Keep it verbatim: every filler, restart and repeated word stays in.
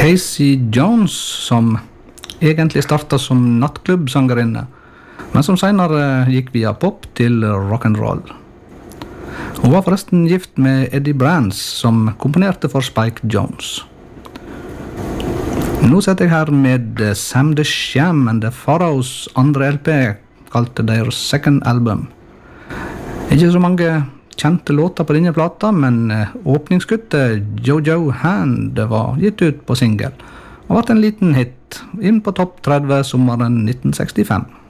Casey Jones, som egentlig startet som nattklubbsangerinne, men som senere gikk via pop til rock'n'roll. Hun var forresten gift med Eddie Brands, som komponerte for Spike Jones. Nå setter jeg her med Sam the Sham and the Pharaohs andre L P, kalt their second album. Ikke så mange kjente låter på denne plata, men åpningsskuttet Jojo Hand var gitt ut på single, og vært en liten hit inn på topp tretti sommeren nitten sekstifem.